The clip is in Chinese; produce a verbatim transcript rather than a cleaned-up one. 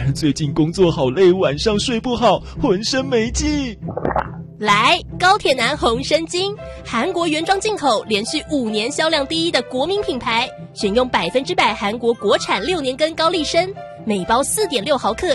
最近工作好累，晚上睡不好，浑身没劲。 来，高铁男红参精，韩国原装进口，连续五年销量第一的国民品牌，选用百分之百韩国国产六年根高丽参，每包四点六毫克。